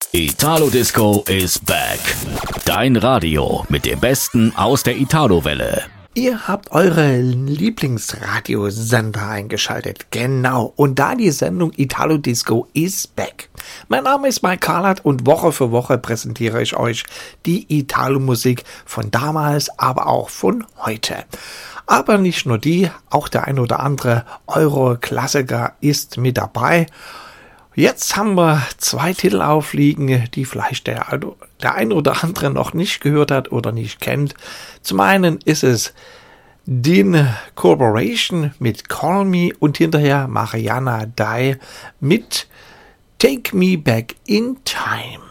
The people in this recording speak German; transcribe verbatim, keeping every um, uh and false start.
Italo Disco is back. Dein Radio mit dem Besten aus der Italo-Welle. Ihr habt eure Lieblingsradiosender eingeschaltet. Genau. Und da die Sendung Italo Disco is back. Mein Name ist Mike Carlat und Woche für Woche präsentiere ich euch die Italo-Musik von damals, aber auch von heute. Aber nicht nur die, auch der ein oder andere Euro-Klassiker ist mit dabei. Jetzt haben wir zwei Titel aufliegen, die vielleicht der, der ein oder andere noch nicht gehört hat oder nicht kennt. Zum einen ist es Dean Corporation mit Call Me und hinterher Mariana Dai mit Take Me Back in Time.